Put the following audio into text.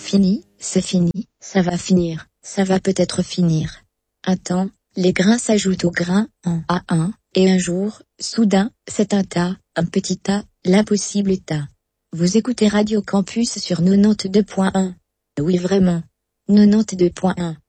fini, c'est fini, ça va finir, ça va peut-être finir. Un temps, les grains s'ajoutent aux grains, un à un, et un jour, soudain, c'est un tas, un petit tas, l'impossible tas. Vous écoutez Radio Campus sur 92.1. Oui vraiment. 92.1.